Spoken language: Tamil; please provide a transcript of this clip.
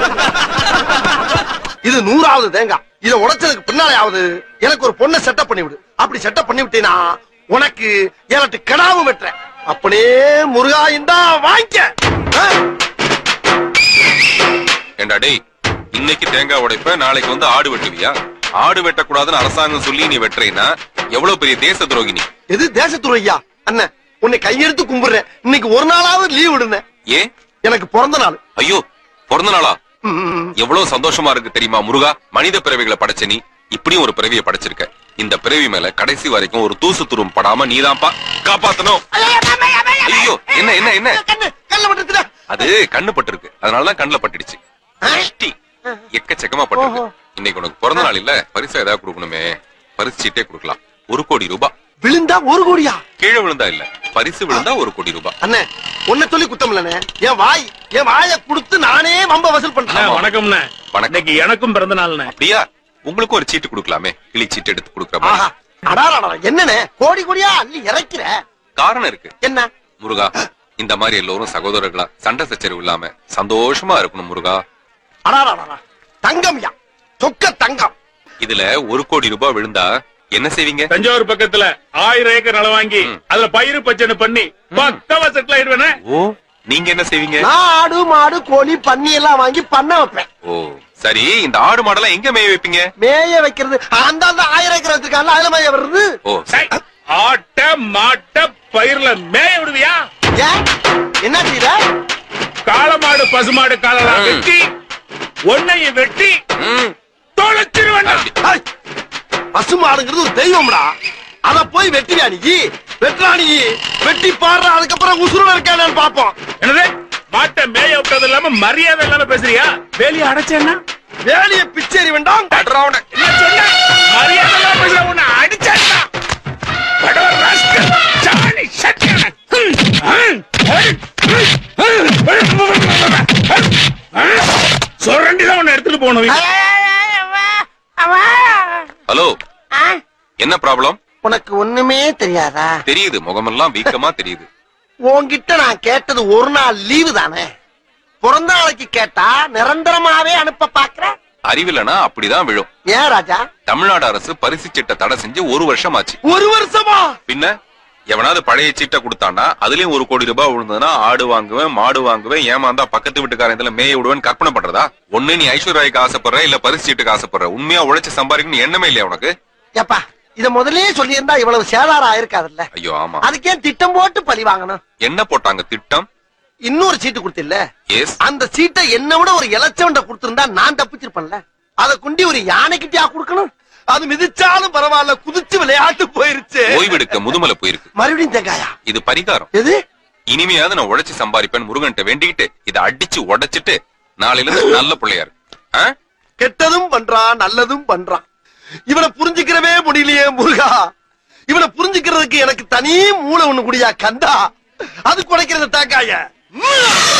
இது 100வது தேங்காய். இத உடைச்சதுக்கு பின்னாலேயாவது எனக்கு ஒரு பொண்ணை செட்டப் பண்ணி விடு. அப்படி செட்டப் பண்ணி விட்டீனா உனக்கு 7 கிடாவும் வெட்டுறேன். அப்படியே முருகா இந்தா வாங்கிக்க. ஏண்டா டேய், இன்னைக்கு தேங்காய் உடைப்ப, நாளைக்கு வந்து ஆடு வெட்டுவியா? ஆடு வெட்டக்கூடாதுன்னு அரசாங்கம் சொல்லி நீ வெட்டுறீன்னா எவ்வளவு பெரிய தேச துரோகி நீ. எது தேச துரோகியா? அண்ணன் உன்னை கையெடுத்து கும்பிடுறேன். இன்னைக்கு ஒரு நாளாவது லீவ் விடுங்க. ஏன்? எனக்கு பிறந்த நாள். ஐயோ, பிறந்த நாளா? எவ்வளவு சந்தோஷமா இருக்கு தெரியுமா முருகா. மனித பிறவிகளை படைச்ச நீ இப்படியும் ஒரு பிறவியை படைச்சிருக்க. இந்த பிறவி மேல கடைசி வரைக்கும் ஒரு தூசு துரும் படாம நீதான்ப்பா காப்பாத்தணும். ஐயோ, என்ன என்ன என்ன? அது கண்ணு பட்டிருக்கு, அதனாலதான் கண்ணுல பட்டுடுச்சு. எக்கச்சக்கமா பட்டிருக்கு. இன்னைக்கு உனக்கு பிறந்த நாள் இல்ல, பரிசா ஏதாவது கொடுக்கணுமே. பரிசு சீட்டே கொடுக்கலாம். 1 கோடி ரூபாய். விழுந்தா 1 கோடியா? கீழே விழுந்தா இல்ல, பரிசு விழுந்தா 1 கோடி ரூபாய். அண்ணே உன்னை சொல்லி குத்தம் இல்லனே. என் வாயை கொடுத்து நானே வம்ப வசூல் பண்றேன். வணக்கம்ண்ணே. இன்னைக்கு எனக்கும் பிறந்த நாள்ண்ணே. அப்படியா? உங்களுக்கும் ஒரு சீட்டு கொடுக்கலாமே, கிளி சீட்டு எடுத்து கொடுக்கற மாதிரி. என்னண்ணே கோடி கோடியா அள்ளி இறக்கிற? காரணம் இருக்கு. என்ன முருகா? இந்த மாதிரி எல்லோரும் சகோதரர்களா சண்டை சச்சரவு இல்லாம சந்தோஷமா இருக்கணும் முருகா. தங்கம்யா, சொக்க தங்கம். இதுல 1 கோடி ரூபாய் விழுந்தா என்ன செய்வீங்க? தஞ்சாவூர் பக்கத்துல 1000 ஏக்கர் நிலம் வாங்கி அதுல பயிறு பச்சனை பண்ணி பக்கமா செட்டில் ஆயிடுவேனே. ஓ, நீங்க என்ன செய்வீங்க? நான் ஆடு மாடு கோழி பன்னி எல்லாம் வாங்கி பண்ண வைப்பேன். ஓ சரி, இந்த ஆடு மாடெல்லாம் எங்க மேய வைப்பீங்க? மேய வைக்கிறது அந்த 1000 ஏக்கர் வச்சிருக்காங்க, அதுல மேய வருது. ஓ ஆட்ட மாட்ட பயிர்ல மேய விடுவியா? என்ன செய்யற? காளமாடு பசுமாடு காலெல்லாம் வெட்டி ஒன்னையும் வெட்டி தொலைச்சிருவேன். பசுமாடுங்கிறது ஒரு தெய்வம்டா. அத போய் வெட்டியா நீ? வெட்டானி வெட்டி பாடுற, அதுக்கப்புறம் உசுரோட இருக்கானு பாப்போம். என்னது மாட்டை மேய விட்டது இல்லாம மரியாதை இல்லாம பேசுறியா? வேலியை அடைச்சேன்னா வேலிய பிச்சேரி வேண்டாம். மரியாதை இல்லாம பேசுற உன்னை அடிச்சேன்னா சொரண்டிதான் உன்னை எடுத்துட்டு போகணும். ஹலோ, என்ன ப்ராப்ளம்? உனக்கு ஒண்ணுமே தெரியாதா? தெரியுது, முகமெல்லாம் வீக்கமா தெரியுது. உன்கிட்ட நான் கேட்டது ஒரு நாள் லீவு தானே. பிறந்த நாளைக்கு கேட்டா நிரந்தரமாவே அனுப்ப பாக்குற. அறிவிலனா அப்படிதான் விழும். ஏன் ராஜா? தமிழ்நாடு அரசு பரிசு சீட்டை தடை செஞ்சு 1 வருஷம் ஆச்சு. 1 வருஷமா? பின்ன எவனாவது பழைய சீட்டை கொடுத்தானா அதுலயும் 1 கோடி ரூபாய் விழுந்ததுன்னா ஆடு வாங்குவேன் மாடு வாங்குவேன், ஏமாந்தா பக்கத்து வீட்டுக்காரன் இதுல மேய விடுவேன் கற்பனை பண்றதா? ஒண்ணு நீ ஐஸ்வர்யாக்கு ஆசைப்படுற, இல்ல பரிசு சீட்டுக்கு ஆசைப்படுற. உண்மையா உழைச்சு சம்பாதிக்கணும் எண்ணமே இல்லையா உனக்கு? ஏப்பா, இத முதலே சொல்லி இருந்தா இவ்வளவு சேதாரம் ஆயிருக்காதுல்ல. ஐயோ ஆமா. அதுக்கே திட்டம் போட்டு பழி வாங்கணும். என்ன போட்டாங்க திட்டம்? இன்னொரு சீட்டு கொடுத்தில்ல, எஸ். அந்த சீட்டை என்ன விட ஒரு இலச்சவண்ட கொடுத்திருந்தா நான் தப்பிச்சிருப்பேன்ல. அத குண்டி ஒரு யானைக்கிட்டயா கொடுக்கணும்? அது மிதிச்சாலும் பரவாயில்ல, குதிச்சு விளையாட்டு போயிருச்சு. ஓய்வெடுக்க முதுமலை போயிருக்கு. மறுபடியும் தேங்காயா? இது பரிகாரம். எது? இனிமையாவது நான் உழைச்சு சம்பாதிப்பேன் முருகன்ட்ட வேண்டிக்கிட்டு இதை அடிச்சு உடைச்சிட்டு நாளையில இருந்து நல்ல பிள்ளையாரு. கெட்டதும் பண்றான் நல்லதும் பண்றான். இவனை புரிஞ்சுக்கிறவே முடியலையே முருகா. இவனை புரிஞ்சுக்கிறதுக்கு எனக்கு தனி மூளை ஒண்ணு குடியா கந்தா. அது குடைக்கிறது தேங்காய.